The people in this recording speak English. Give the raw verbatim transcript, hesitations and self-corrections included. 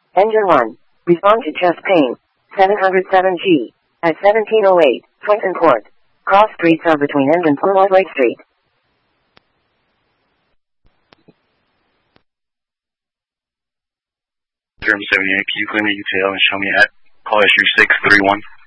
Engine one. Respond to chest pain. seven oh seven G. At seventeen oh eight, Trenton Court. Cross streets are between End and Floyd Lake Street. seventy-eight, can you clear me detail and show me at call issue six three one?